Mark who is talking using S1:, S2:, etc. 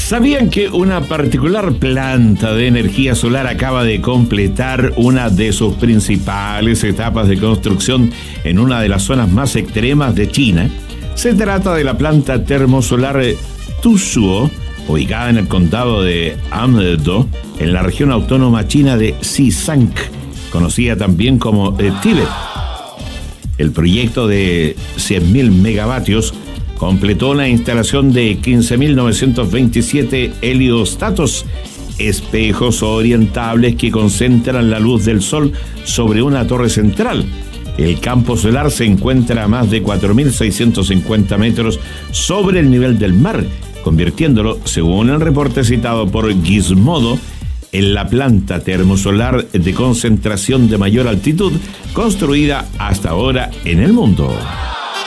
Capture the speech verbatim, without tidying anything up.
S1: ¿Sabían que una particular planta de energía solar acaba de completar una de sus principales etapas de construcción en una de las zonas más extremas de China? Se trata de la planta termosolar Tuzhuo, ubicada en el condado de Amdo, en la región autónoma china de Xizang, conocida también como eh, Tíbet. El proyecto de cien mil megavatios completó la instalación de quince mil novecientos veintisiete heliostatos, espejos orientables que concentran la luz del sol sobre una torre central. El campo solar se encuentra a más de cuatro mil seiscientos cincuenta metros sobre el nivel del mar, convirtiéndolo, según el reporte citado por Gizmodo, en la planta termosolar de concentración de mayor altitud construida hasta ahora en el mundo.